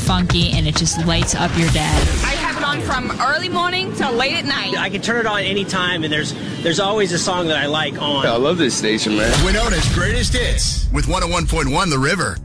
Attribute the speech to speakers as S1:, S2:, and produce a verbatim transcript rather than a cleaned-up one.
S1: funky, and it just lights up your day.
S2: I have it on from early morning till late at night.
S3: I can turn it on anytime, and there's there's always a song that I like on.
S4: I love this station, man.
S5: Winona's Greatest Hits with one oh one point one The River.